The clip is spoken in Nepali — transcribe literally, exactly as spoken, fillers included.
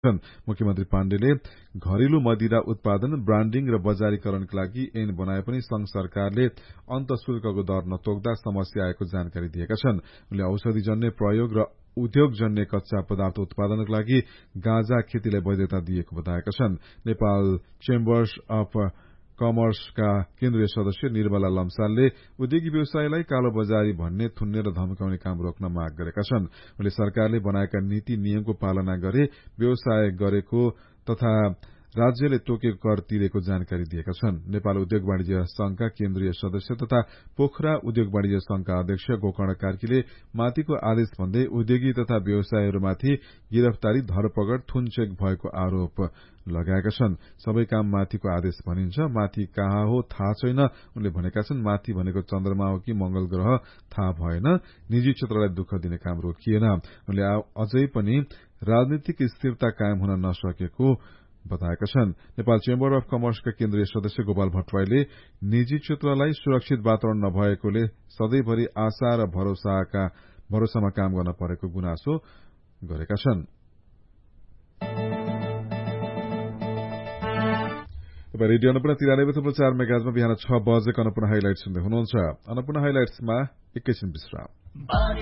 मुख्यमन्त्री पाण्डेले घरेलु मदिरा उत्पादन, ब्रान्डिङ र बजारीकरणका लागि ऐन बनाए पनि संघ सरकारले अन्तशुल्कको दर नतोक्दा समस्या आएको जानकारी दिएका छन्। उनले औषधिजन्य प्रयोग र उद्योगजन्य कच्चा पदार्थ उत्पादनका लागि गाँजा खेतीलाई वैधता दिएको बताएका छन्। नेपाल चेम्बर्स अफ कमर्सका केन्द्रीय सदस्य निर्मला लम्सालले उद्योगी व्यवसायलाई कालो बजारी भन्ने थुन्ने र धम्काउने काम रोक्न माग गरेका छन्। उनले सरकारले बनाएका नीति नियमको पालना गरे व्यवसाय गरेको तथा राज्यले तोकेको कर तिरेको जानकारी दिएका छन्। नेपाल उद्योग वाणिज्य संघका केन्द्रीय सदस्य तथा पोखरा उद्योग वाणिज्य संघका अध्यक्ष गोकर्ण कार्कीले माथिको आदेश भन्दै उद्योगी तथा व्यवसायहरूमाथि गिरफ्तारी, धरपकड, थुनचेक भएको आरोप लगाएका छन्। सबै काम माथिको आदेश भनिन्छ, माथि कहाँ हो थाहा छैन। उनले भनेका छन्, माथि भनेको चन्द्रमा हो कि मंगल ग्रह थाहा भएन। निजी क्षेत्रलाई दुःख दिने काम रोकिएन। उनले अझै पनि राजनीतिक स्थिरता कायम हुन नसकेको बताएका छन्। नेपाल चेम्बर अफ कमर्सका केन्द्रीय सदस्य गोपाल भट्टराईले निजी क्षेत्रलाई सुरक्षित वातावरण नभएकोले सधैँभरि आशा र भरोसाका भरोसामा काम गर्न परेको गुनासो गरेका छन्। रेडियो अन्नपूर्ण तिरानब्बे थुप्रो चार मेगाजमा बिहान छ बजेको अन्नपूर्ण हाइलाइट सुन्दै हुनुहुन्छ। अन्नपूर्ण हाइलाइट्समा एकैछिन विश्राम।